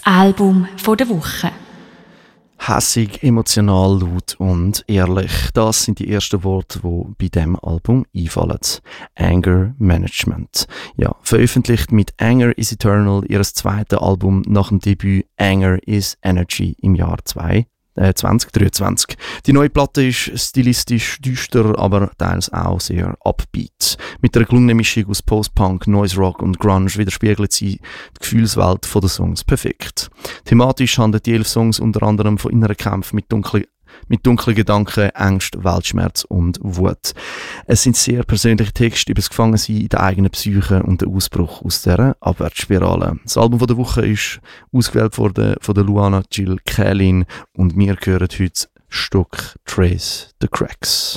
Album der Woche. Hässig, emotional, laut und ehrlich. Das sind die ersten Worte, die bei diesem Album einfallen. Anger Management. Ja, veröffentlicht mit Anger is Eternal, ihres zweiten Album nach dem Debüt Anger is Energy im Jahr 2023. Die neue Platte ist stilistisch düster, aber teils auch sehr upbeat. Mit einer gelungenen Mischung aus Post-Punk, Noise Rock und Grunge widerspiegelt sie die Gefühlswelt der Songs perfekt. Thematisch handeln die 11 Songs unter anderem von inneren Kämpfen mit dunklen Gedanken, Ängsten, Weltschmerz und Wut. Es sind sehr persönliche Texte über das Gefangensein in der eigenen Psyche und den Ausbruch aus dieser Abwärtsspirale. Das Album der Woche ist ausgewählt worden von der Luana Jill Kalin und wir hören heute Stock Trace the Cracks.